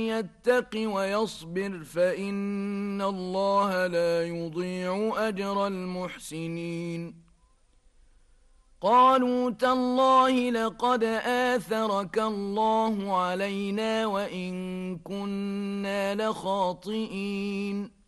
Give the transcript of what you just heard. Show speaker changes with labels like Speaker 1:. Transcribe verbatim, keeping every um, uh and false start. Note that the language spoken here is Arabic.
Speaker 1: يتق ويصبر فإن الله لا يضيع أجر المحسنين. قالوا تالله لقد آثرك الله علينا وإن كنا لخاطئين.